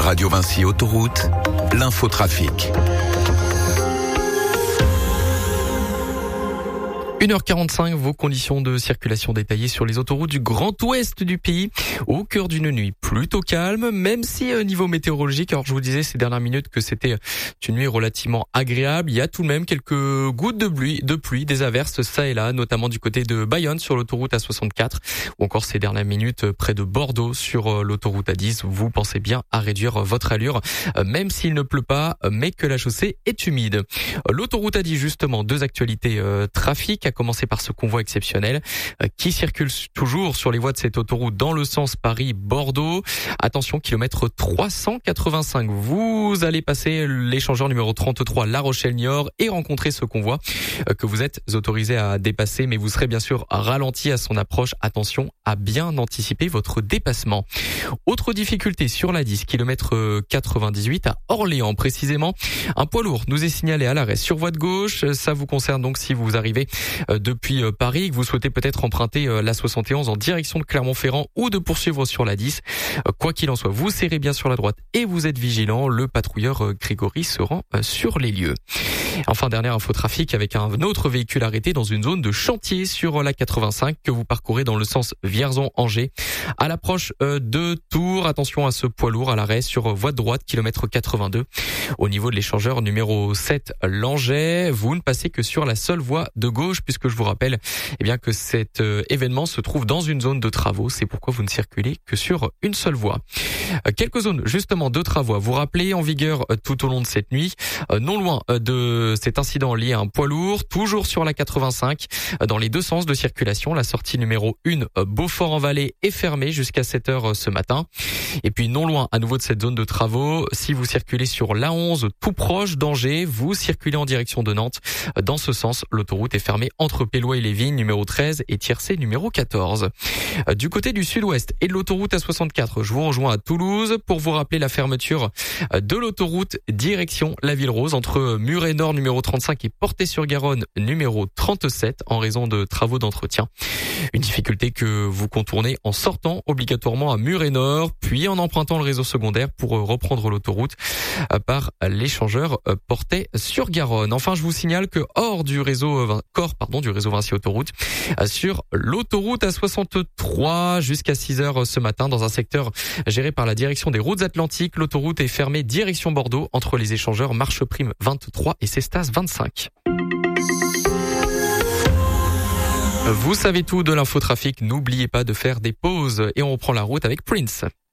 Radio Vinci Autoroute, l'infotrafic. 1h45, vos conditions de circulation détaillées sur les autoroutes du Grand Ouest du pays, au cœur d'une nuit plutôt calme, même si niveau météorologique, alors je vous disais ces dernières minutes que c'était une nuit relativement agréable, il y a tout de même quelques gouttes de pluie, des averses ça et là, notamment du côté de Bayonne sur l'autoroute A64, ou encore ces dernières minutes près de Bordeaux sur l'autoroute A10, vous pensez bien à réduire votre allure, même s'il ne pleut pas, mais que la chaussée est humide. L'autoroute A10 justement, deux actualités trafic, à commencer par ce convoi exceptionnel qui circule toujours sur les voies de cette autoroute dans le sens Paris-Bordeaux. Attention, kilomètre 385. Vous allez passer l'échangeur numéro 33 La Rochelle-Niort et rencontrer ce convoi que vous êtes autorisé à dépasser, mais vous serez bien sûr ralenti à son approche. Attention à bien anticiper votre dépassement. Autre difficulté sur la 10, kilomètre 98 à Orléans précisément. Un poids lourd nous est signalé à l'arrêt sur voie de gauche. Ça vous concerne donc si vous arrivez depuis Paris et que vous souhaitez peut-être emprunter la 71 en direction de Clermont-Ferrand ou de poursuivre sur la 10. Quoi qu'il en soit, vous serrez bien sur la droite et vous êtes vigilant. Le patrouilleur Grégory se rend sur les lieux. Enfin, dernière info trafic avec un autre véhicule arrêté dans une zone de chantier sur la 85 que vous parcourez dans le sens Vierzon-Angers. À l'approche de Tours, attention à ce poids lourd à l'arrêt sur voie de droite, kilomètre 82. Au niveau de l'échangeur numéro 7 Langeais, vous ne passez que sur la seule voie de gauche puisque je vous rappelle que cet événement se trouve dans une zone de travaux. C'est pourquoi vous ne circulez que sur une seule voie. Quelques zones justement de travaux à vous rappeler en vigueur tout au long de cette nuit. Non loin de cet incident lié à un poids lourd, toujours sur la 85, dans les deux sens de circulation. La sortie numéro 1 Beaufort-en-Vallée est fermée jusqu'à 7h ce matin. Et puis non loin à nouveau de cette zone de travaux, si vous circulez sur l'A11 tout proche d'Angers, vous circulez en direction de Nantes. Dans ce sens, l'autoroute est fermée entre Pélois et les Vignes numéro 13 et Tiercé numéro 14. Du côté du sud-ouest et de l'autoroute A64, je vous rejoins à Toulouse pour vous rappeler la fermeture de l'autoroute direction la Ville Rose entre Muret-Nord numéro 35 et Portet-sur-Garonne numéro 37 en raison de travaux d'entretien. Une difficulté que vous contournez en sortant obligatoirement à Muret-Nord, puis en empruntant le réseau secondaire pour reprendre l'autoroute par l'échangeur Portet-sur-Garonne. Enfin, je vous signale que hors du réseau Vinci Autoroute, sur l'autoroute A63 jusqu'à 6h ce matin dans un secteur géré par la direction des routes atlantiques, l'autoroute est fermée direction Bordeaux entre les échangeurs Marche-Prime 23 et Cestas 25. Vous savez tout de l'infotrafic, n'oubliez pas de faire des pauses et on reprend la route avec Prince.